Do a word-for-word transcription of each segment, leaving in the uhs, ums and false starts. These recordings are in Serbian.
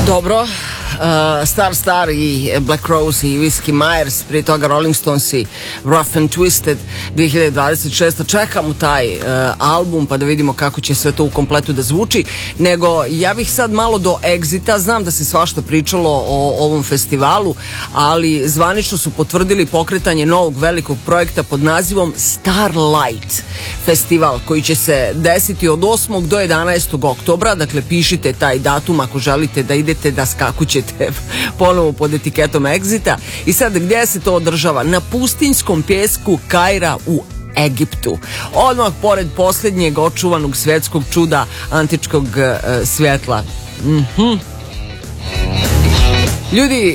Dobro, uh, Star Star i Black Rose i Whiskey Myers, prije toga Rolling Stones i Rough and Twisted dve hiljade dvadeset šeste. Čekamo taj uh, album pa da vidimo kako će sve to u kompletu da zvuči, nego ja bih sad malo do Exita. Znam da se svašta pričalo o ovom festivalu, ali zvanično su potvrdili pokretanje novog velikog projekta pod nazivom Starlight festival, koji će se desiti od osmog do jedanaestog oktobra. Dakle, pišite taj datum ako želite da idete da skakućete ponovo pod etiketom Exita. I sad, gdje se to održava? Na pustinjskom pjesku Kaira u Egiptu. Odmah pored posljednjeg očuvanog svjetskog čuda antičkog uh, svjetla. Mhm. Ljudi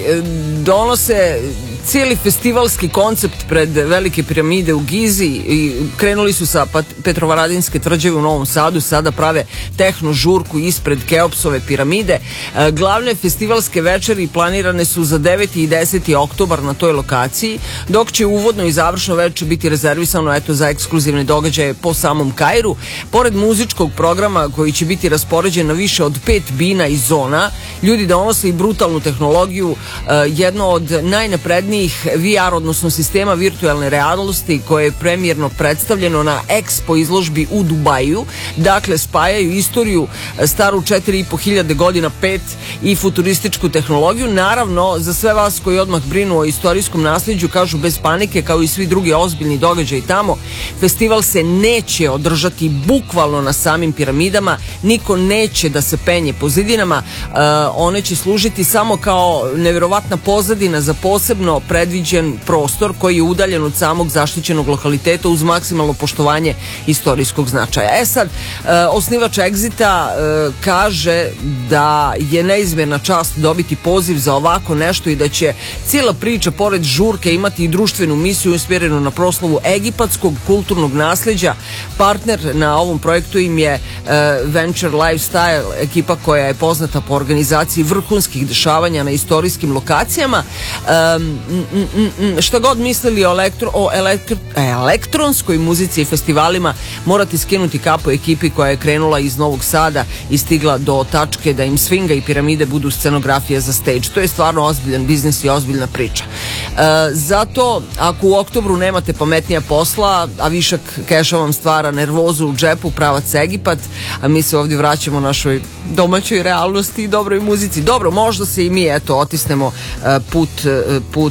donose cijeli festivalski koncept pred velike piramide u Gizi i krenuli su sa Petrovaradinske tvrđave u Novom Sadu, sada prave tehno žurku ispred Keopsove piramide. Glavne festivalske večeri planirane su za deveti i deseti oktobar na toj lokaciji, dok će uvodno i završno večer biti rezervisano eto za ekskluzivne događaje po samom Kairu. Pored muzičkog programa koji će biti raspoređen na više od pet bina i zona, ljudi donose i brutalnu tehnologiju, jedno od najnaprednijih V R, odnosno sistema virtualne realnosti, koje je premijerno predstavljeno na Expo izložbi u Dubaju. Dakle, spajaju istoriju staru četiri i po hiljade godina, pet, i futurističku tehnologiju. Naravno, za sve vas koji odmah brinu o istorijskom nasljeđu, kažu bez panike, kao i svi drugi ozbiljni događaji tamo, festival se neće održati bukvalno na samim piramidama, niko neće da se penje po zidinama, uh, one će služiti samo kao nevjerovatna pozadina za posebno predviđen prostor koji je udaljen od samog zaštićenog lokaliteta uz maksimalno poštovanje istorijskog značaja. E sad, e, osnivač Exita e, kaže da je neizmjerna čast dobiti poziv za ovako nešto i da će cijela priča pored žurke imati i društvenu misiju usmjerenu na proslavu egipatskog kulturnog nasljeđa. Partner na ovom projektu im je e, Venture Lifestyle, ekipa koja je poznata po organizaciji vrhunskih dešavanja na istorijskim lokacijama. E, Mm, mm, mm, šta god mislili o, elektro, o elektro, elektronskoj muzici i festivalima, morate skinuti kapu ekipi koja je krenula iz Novog Sada i stigla do tačke da im svinga i piramide budu scenografija za stage. To je stvarno ozbiljan biznis i ozbiljna priča. E, zato, ako u oktobru nemate pametnija posla, a višak keša vam stvara nervozu u džepu, pravac Egipat, a mi se ovdje vraćamo našoj domaćoj realnosti i dobroj muzici. Dobro, možda se i mi eto otisnemo e, put, e, put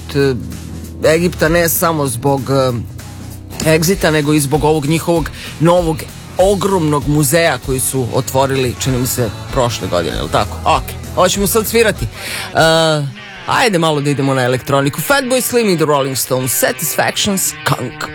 Egipta, ne samo zbog uh, Exita, nego i zbog ovog njihovog novog ogromnog muzeja koji su otvorili, čini mi se, prošle godine, ili tako? Ok, hoćemo sad svirati. Uh, ajde malo da idemo na elektroniku. Fatboy Slim i The Rolling Stones, Satisfaction Skunk.